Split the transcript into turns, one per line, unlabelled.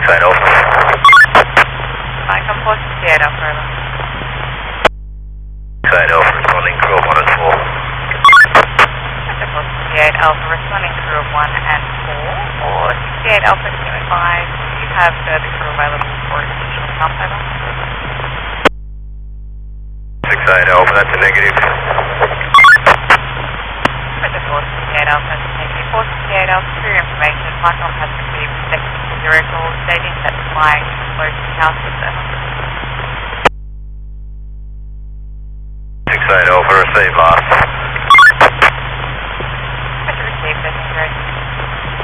side over.
Michael 468 Alpha.
Side over, responding crew 1 and 4.
Michael 468 Alpha, responding crew 1 and 4. Or 68 Alpha, can you advise, do you have further crew available for additional help over?
6 side over, that's a negative.
Michael 468 Alpha, negative 468 Alpha, for your information, Michael has received a text from zero call stating that flying is close to house is over.
6 side over, receive last.